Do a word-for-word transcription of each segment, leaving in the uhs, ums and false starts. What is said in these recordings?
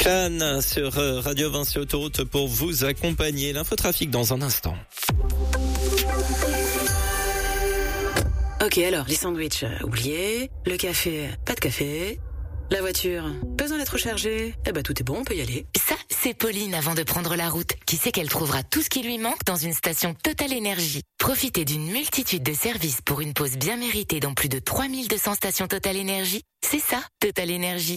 Clan sur Radio Vinci Autoroute pour vous accompagner. L'infotrafic dans un instant. Ok, alors, les sandwichs, euh, oubliés. Le café, pas de café. La voiture, besoin d'être rechargée. Eh ben, tout est bon, on peut y aller. Ça, c'est Pauline avant de prendre la route, qui sait qu'elle trouvera tout ce qui lui manque dans une station Total Énergie. Profitez d'une multitude de services pour une pause bien méritée dans plus de trois mille deux cents stations Total Énergie. C'est ça, Total Énergie.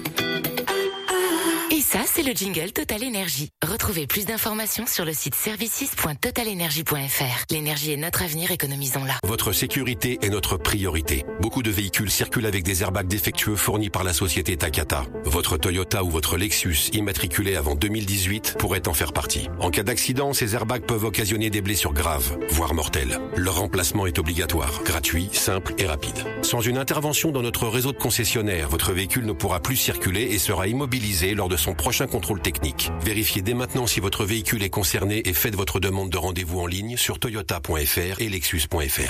Et ça, c'est le jingle Total Énergie. Retrouvez plus d'informations sur le site services point total énergie point f r. L'énergie est notre avenir, économisons-la. Votre sécurité est notre priorité. Beaucoup de véhicules circulent avec des airbags défectueux fournis par la société Takata. Votre Toyota ou votre Lexus immatriculé avant deux mille dix-huit pourrait en faire partie. En cas d'accident, ces airbags peuvent occasionner des blessures graves, voire mortelles. Leur remplacement est obligatoire, gratuit, simple et rapide. Sans une intervention dans notre réseau de concessionnaires, votre véhicule ne pourra plus circuler et sera immobilisé lors de son prochain contrôle technique. Vérifiez dès maintenant si votre véhicule est concerné et faites votre demande de rendez-vous en ligne sur toyota point f r et lexus point f r.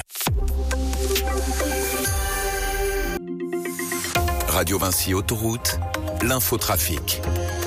Radio Vinci Autoroute, l'infotrafic.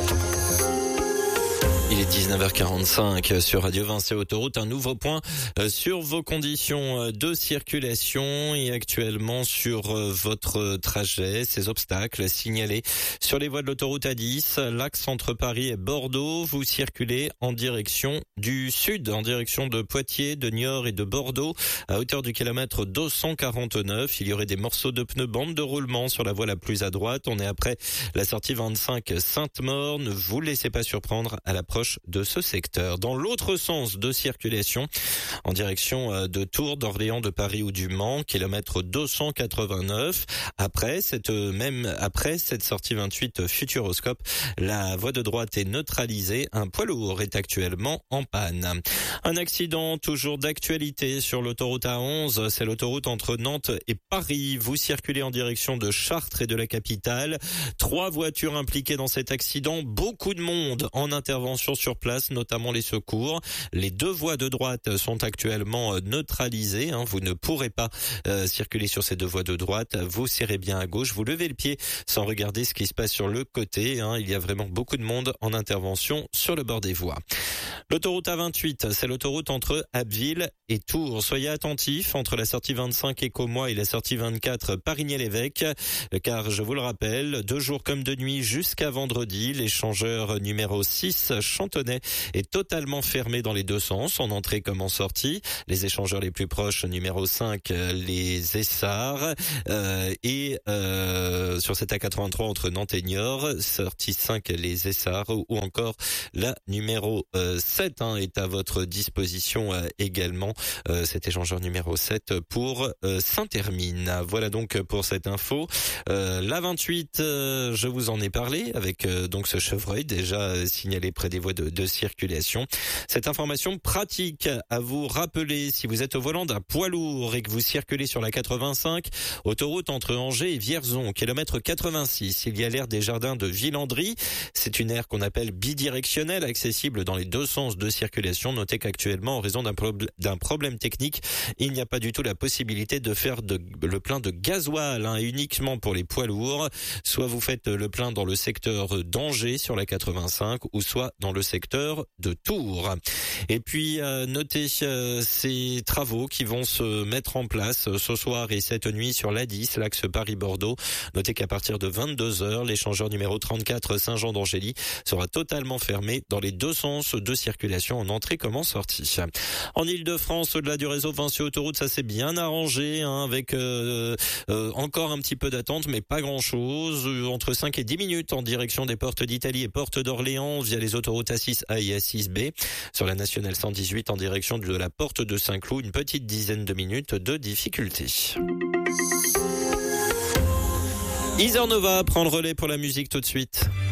Il est dix-neuf heures quarante-cinq sur Radio Vinci Autoroute. Un nouveau point sur vos conditions de circulation et actuellement sur votre trajet. Ces obstacles signalés sur les voies de l'autoroute A dix, l'axe entre Paris et Bordeaux. Vous circulez en direction du sud, en direction de Poitiers, de Niort et de Bordeaux. À hauteur du kilomètre deux cent quarante-neuf, il y aurait des morceaux de pneus, bande de roulement sur la voie la plus à droite. On est après la sortie vingt-cinq Sainte-Maure. Ne vous laissez pas surprendre à l'approche de ce secteur. Dans l'autre sens de circulation, en direction de Tours, d'Orléans, de Paris ou du Mans, kilomètre deux cent quatre-vingt-neuf. Après cette même après cette sortie vingt-huit Futuroscope, la voie de droite est neutralisée. Un poids lourd est actuellement en panne. Un accident toujours d'actualité sur l'autoroute A onze. C'est l'autoroute entre Nantes et Paris. Vous circulez en direction de Chartres et de la capitale. Trois voitures impliquées dans cet accident. Beaucoup de monde en intervention sur place, notamment les secours. Les deux voies de droite sont actuellement neutralisées. Hein. Vous ne pourrez pas euh, circuler sur ces deux voies de droite. Vous serrez bien à gauche. Vous levez le pied sans regarder ce qui se passe sur le côté. Hein. Il y a vraiment beaucoup de monde en intervention sur le bord des voies. L'autoroute A vingt-huit, c'est l'autoroute entre Abbeville et Tours. Soyez attentifs entre la sortie vingt-cinq Écomois et la sortie vingt-quatre Parigny-l'Évêque, car je vous le rappelle, deux jours comme de nuit jusqu'à vendredi, l'échangeur numéro six Chantonnay est totalement fermé dans les deux sens, en entrée comme en sortie. Les échangeurs les plus proches, numéro cinq, les Essarts, euh, et euh, sur cette A quatre-vingt-trois entre Nantes et Niort, sortie cinq, les Essarts, ou encore la numéro euh, sept hein, est à votre disposition euh, également. Euh, cet échangeur numéro sept pour euh, Saint-Hermine. Voilà donc pour cette info. Euh, la vingt-huit, euh, je vous en ai parlé avec euh, donc ce chevreuil déjà euh, signalé près des voies de, de circulation. Cette information pratique à vous rappeler si vous êtes au volant d'un poids lourd et que vous circulez sur la quatre-vingt-cinq, autoroute entre Angers et Vierzon, kilomètre quatre-vingt-six. Il y a l'aire des jardins de Villandry. C'est une aire qu'on appelle bidirectionnelle, accessible dans les deux sens de circulation. Notez qu'actuellement, en raison d'un, prob- d'un problème technique, il n'y a pas du tout la possibilité de faire de, le plein de gasoil, hein, uniquement pour les poids lourds. Soit vous faites le plein dans le secteur d'Angers sur la quatre-vingt-cinq, ou soit dans le secteur de Tours. Et puis, euh, notez euh, ces travaux qui vont se mettre en place euh, ce soir et cette nuit sur l'A dix, l'axe Paris-Bordeaux. Notez qu'à partir de vingt-deux heures, l'échangeur numéro trente-quatre Saint-Jean d'Angély sera totalement fermé dans les deux sens de circulation en entrée comme en sortie. En Ile-de-France, au-delà du réseau Vinci Autoroute, ça s'est bien arrangé hein, avec euh, euh, encore un petit peu d'attente, mais pas grand-chose. Euh, entre cinq et dix minutes en direction des portes d'Italie et portes d'Orléans via les autoroutes A six A et A six B. Sur la nationale cent dix-huit en direction de la porte de Saint-Cloud, une petite dizaine de minutes de difficulté. Isernova prend le relais pour la musique tout de suite.